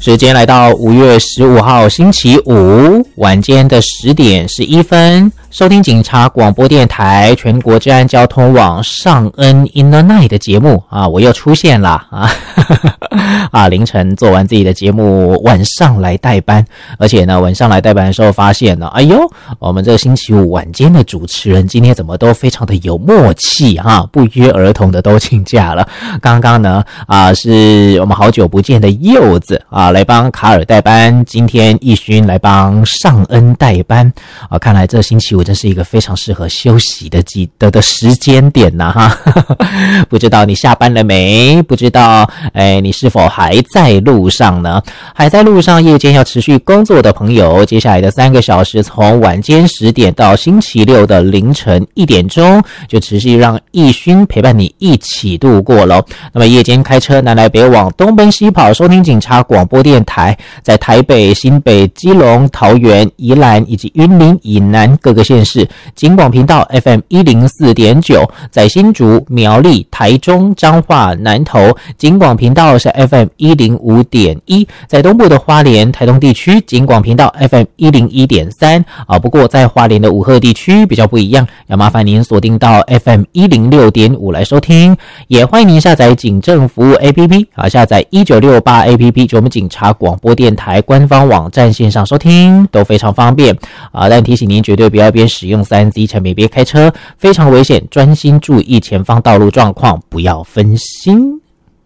时间来到5月15号星期五晚间的10点11分，收听警察广播电台全国治安交通网尚恩 in the night 的节目啊，我又出现了啊！凌晨做完自己的节目，晚上来代班，而且呢，晚上来代班的时候发现呢，哎呦，我们这个星期五晚间的主持人今天怎么都非常的有默契哈，不约而同的都请假了。刚刚呢是我们好久不见的柚子啊来帮卡尔代班，今天义勋来帮尚恩代班啊，看来这星期五真是一个非常适合休息的时间点呐哈。不知道你下班了没？不知道你是否还在路上呢？还在路上，夜间要持续工作的朋友，接下来的3个小时，从晚间10点到星期六的凌晨1点钟，就持续让义勋陪伴你一起度过咯。那么夜间开车南来北往，东奔西跑，收听警察广播电台，在台北、新北、基隆、桃园、宜兰以及云林以南各个县市，警广频道 FM 104.9，在新竹、苗栗、台中、彰化、南投，警广频道是 FM 105.1，在东部的花莲、台东地区，警广频道 FM 101.3不过在花莲的武赫地区比较不一样，要麻烦您锁定到 FM 106.5来收听，也欢迎您下载警政服务 APP 下载1968 APP， 就我们警察广播电台官方网站线上收听都非常方便但提醒您绝对不要边使用 3C 产品边开车，非常危险，专心注意前方道路状况，不要分心。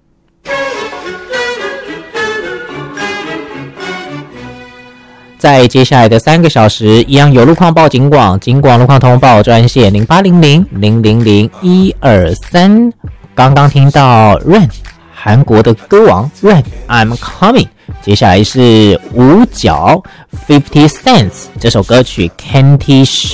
在接下来的3个小时，一样有路况报警广路况通报专线0800-000-123。刚刚听到 Rain 韩国的歌王 Rain I'm Coming， 接下来是五角 50 Cents 这首歌曲 Can't